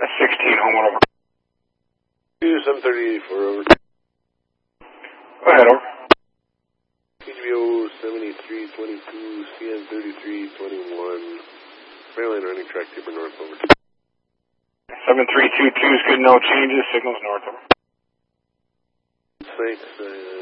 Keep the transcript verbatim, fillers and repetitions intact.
That's sixteen, home one over. two seven thirty-four over. Go ahead, over. H B O seventy-three twenty-two, C N thirty-three twenty-one. Maryland running track Timber North over. seven three two two is good, no changes, signals north over. Thanks, uh...